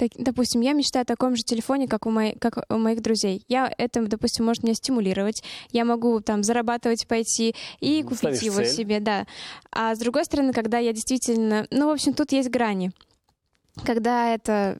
допустим, я мечтаю о таком же телефоне, как у моих друзей. Это, допустим, может меня стимулировать. Я могу там зарабатывать, пойти и купить Ставишь его цель. себе, да. А с другой стороны, когда я действительно... Ну, в общем, тут есть грани. Когда это,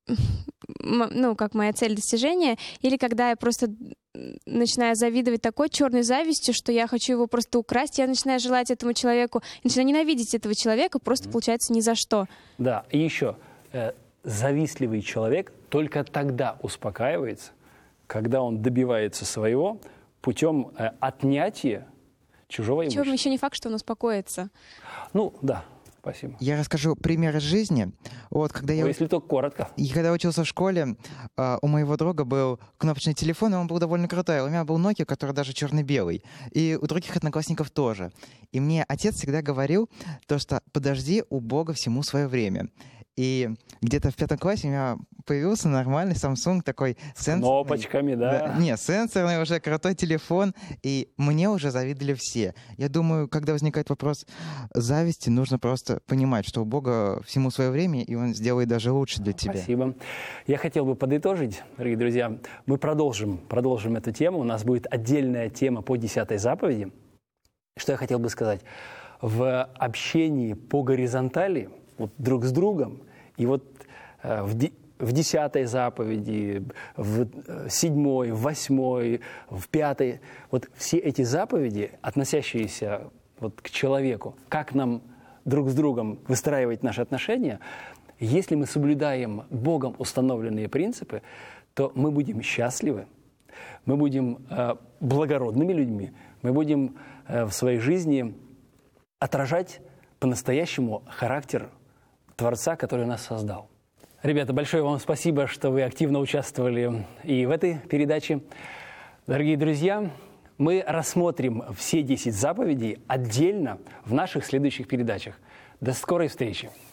ну, как моя цель достижения, или когда я просто начинаю завидовать такой черной завистью, что я хочу его просто украсть, я начинаю желать этому человеку, начинаю ненавидеть этого человека, просто, получается, ни за что. Да, и еще, завистливый человек только тогда успокаивается, когда он добивается своего путем отнятия чужого имущества. Причем еще не факт, что он успокоится. Ну, да. Спасибо. Я расскажу пример из жизни. Вот, когда я... Если только коротко. И когда я учился в школе, у моего друга был кнопочный телефон, и он был довольно крутой. У меня был Nokia, который даже черно-белый. И у других одноклассников тоже. И мне отец всегда говорил, то, что подожди, у Бога всему свое время. И где-то в 5 классе у меня появился нормальный Samsung такой сенсорный. С кнопочками, да? Не, сенсорный уже крутой телефон. И мне уже завидовали все. Я думаю, когда возникает вопрос зависти, нужно просто понимать, что у Бога всему свое время, и Он сделает даже лучше для тебя. Спасибо. Я хотел бы подытожить, дорогие друзья. Мы продолжим эту тему. У нас будет отдельная тема по 10 заповеди. Что я хотел бы сказать? В общении по горизонтали, вот друг с другом, и вот в 10 заповеди, в 7, в 8, в 5, вот все эти заповеди, относящиеся вот к человеку, как нам друг с другом выстраивать наши отношения, если мы соблюдаем Богом установленные принципы, то мы будем счастливы, мы будем благородными людьми, мы будем в своей жизни отражать по-настоящему характер Творца, который нас создал. Ребята, большое вам спасибо, что вы активно участвовали и в этой передаче. Дорогие друзья, мы рассмотрим все 10 заповедей отдельно в наших следующих передачах. До скорой встречи!